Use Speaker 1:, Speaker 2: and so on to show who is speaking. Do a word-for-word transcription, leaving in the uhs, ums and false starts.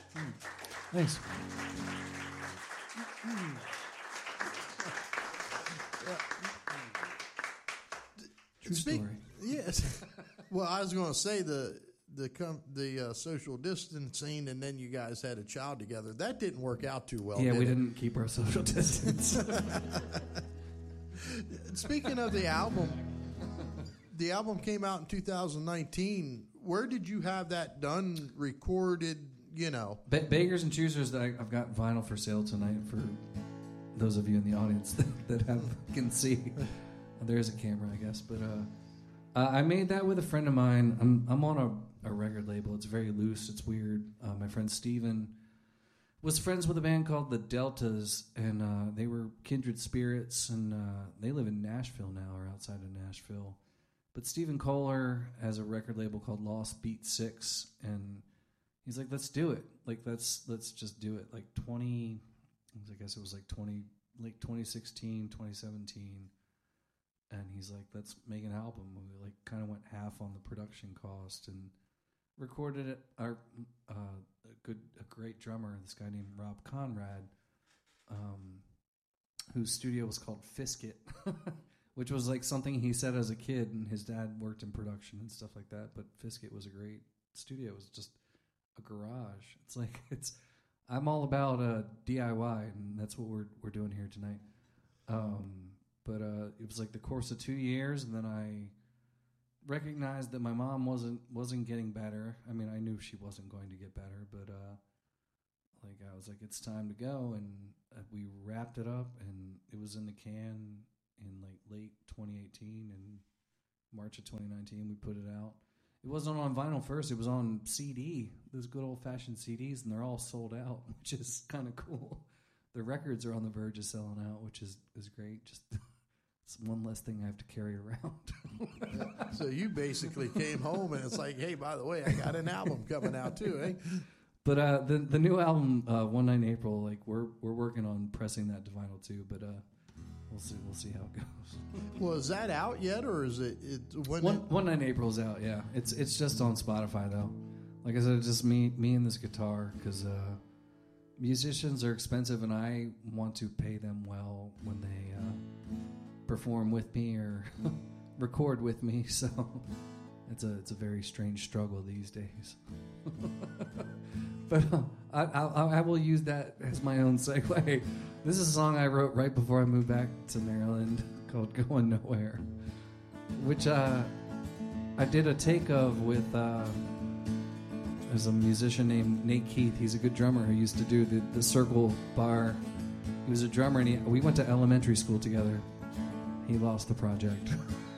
Speaker 1: Thanks. True
Speaker 2: Speak,
Speaker 1: story.
Speaker 2: Yes. Well, I was going to say the the com- the uh, social distancing, and then you guys had a child together. That didn't work out too well.
Speaker 1: Yeah,
Speaker 2: did
Speaker 1: we
Speaker 2: it?
Speaker 1: didn't keep our social distance.
Speaker 2: Speaking of the album, the album came out in two thousand nineteen. Where did you have that done, recorded? You know,
Speaker 1: Ba- Bakers and Choosers. I, I've got vinyl for sale tonight for those of you in the audience that, that have can see. There is a camera, I guess, but uh, uh, I made that with a friend of mine. I'm I'm on a, a record label. It's very loose. It's weird. Uh, my friend Steven was friends with a band called the Deltas, and uh, they were kindred spirits, and uh, they live in Nashville now, or outside of Nashville. But Stephen Kohler has a record label called Lost Beat Six, and he's like, let's do it. Like, let's let's just do it. Like twenty, I guess it was like twenty, late twenty sixteen, twenty seventeen. And he's like, let's make an album. We like kind of went half on the production cost and recorded it. Our uh, a good, a great drummer, this guy named Rob Conrad, um, whose studio was called Fiskit, which was like something he said as a kid. And his dad worked in production and stuff like that. But Fiskit was a great studio. It was just a garage. It's like it's. I'm all about uh, D I Y, and that's what we're we're doing here tonight. Um, But uh, it was like the course of two years, and then I recognized that my mom wasn't wasn't getting better. I mean, I knew she wasn't going to get better, but uh, like I was like, it's time to go, and uh, we wrapped it up, and it was in the can in like late twenty eighteen, and March of twenty nineteen we put it out. It wasn't on vinyl first; it was on C D, those good old fashioned C Ds, and they're all sold out, which is kind of cool. The records are on the verge of selling out, which is is great. Just it's one less thing I have to carry around.
Speaker 2: So you basically came home and it's like, hey, by the way, I got an album coming out too, eh?
Speaker 1: But uh, the the new album, uh, One Night in April, like we're we're working on pressing that to vinyl too. But uh, we'll see we'll see how it goes.
Speaker 2: Well, is that out yet, or is it? it when
Speaker 1: One,
Speaker 2: it,
Speaker 1: One Night in April is out. Yeah, it's it's just on Spotify though. Like I said, it's just me me and this guitar because uh, musicians are expensive, and I want to pay them well when they uh, perform with me or record with me. So it's a it's a very strange struggle these days. But uh, I, I I will use that as my own segue. This is a song I wrote right before I moved back to Maryland called "Going Nowhere," which uh, I did a take of with. Uh, There's a musician named Nate Keith. He's a good drummer who used to do the, the Circle Bar. He was a drummer, and he, we went to elementary school together. He lost the project.